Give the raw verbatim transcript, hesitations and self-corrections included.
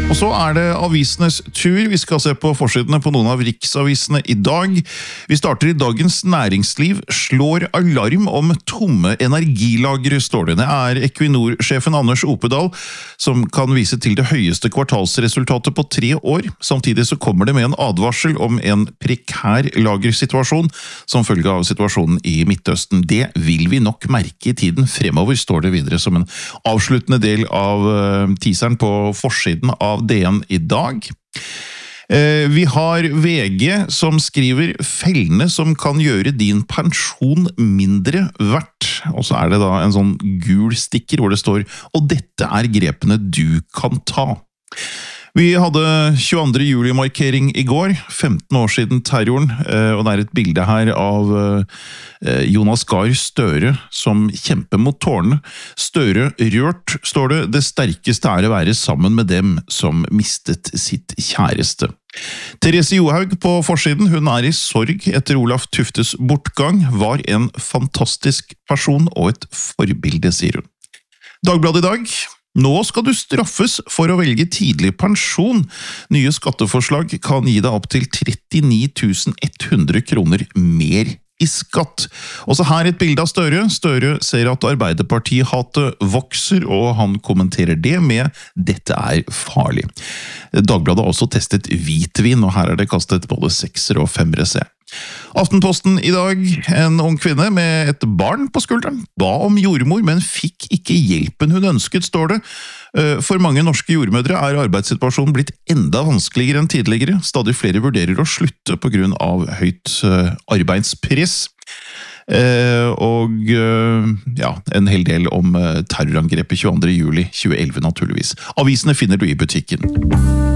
Og så er det avisenes tur. Vi skal se på forsidene på noen av riksavisene i dag. Vi starter i Dagens Næringsliv. Slår alarm om tomme energilagre, står det. Det er Equinor-sjefen Anders Opedal som kan vise til det høyeste kvartalsresultatet på tre år. Samtidig så kommer det med en advarsel om en prekær lagersituasjon som følge av situasjonen i Midtøsten. Det vil vi nok merke i tiden fremover, står det videre som en avsluttende del av teaseren på forsiden av D N i dag. Vi har V G som skriver fellene som kan gjøre din pensjon mindre verdt. Og så er det da en sånn gul stikker hvor det står «Og dette er grepene du kan ta». Vi hadde tjueandre juli-markering i går, femten år siden terroren, og det er et bilde her av Jonas Gahr Støre som kjemper mot tårene. Støre rørt, står det, det sterkeste er å være sammen med dem som mistet sitt kjæreste. Therese Johaug på forsiden, hun er i sorg etter Olaf Tuftes bortgang, var en fantastisk person og et forbilde, sier hun. Dagbladet i dag. Nå skal du straffes for å velge tidlig pensjon. Nye skatteforslag kan gi deg opp til trettini tusen ett hundre kroner mer i skatt. Også her et bilde av Støre. Støre ser at Arbeiderparti-hatet vokser, og han kommenterer det med «Dette er farlig». Dagbladet har også testet hvitvin, og her er det kastet både sekser og femmere se. Aftenposten i dag, en ung kvinne med et barn på skulderen, ba om jordmor, men fikk ikke hjelpen hun ønsket, står det. For mange norske jordmødre er arbeidssituasjonen blitt enda vanskeligere enn tidligere. Stadig flere vurderer å slutte på grunn av høyt arbeidspress. Og ja, en hel del om terrorangrepet tjueandre juli tjueelleve naturligvis. Avisene finner du i butikken.